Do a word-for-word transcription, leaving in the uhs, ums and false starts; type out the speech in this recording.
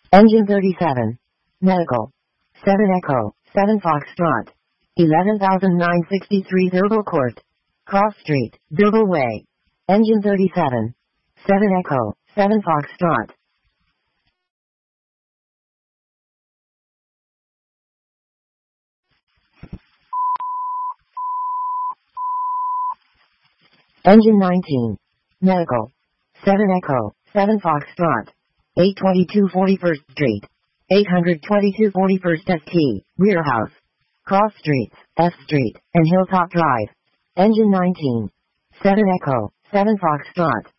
Engine thirty-seven. Medical. seven Echo, seven Foxtrot. eleven thousand nine hundred sixty-three Thurble Court. Cross Street, Thurble Way. Engine thirty-seven. seven Echo, seven Foxtrot. Engine nineteen. Medical. seven Echo, seven Foxtrot. eight twenty-two forty-first Street. eight twenty-two forty-first S T, Rear House. Cross Streets, F Street, and Hilltop Drive. Engine nineteen. seven Echo, seven Foxtrot.